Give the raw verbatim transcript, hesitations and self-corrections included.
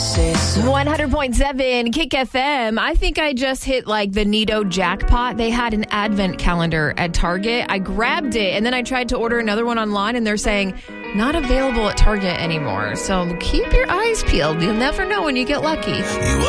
one hundred point seven Kick F M. I think I just hit like the Nito jackpot. They had an advent calendar at Target. I grabbed it and then I tried to order another one online and they're saying not available at Target anymore. So keep your eyes peeled. You'll never know when you get lucky. You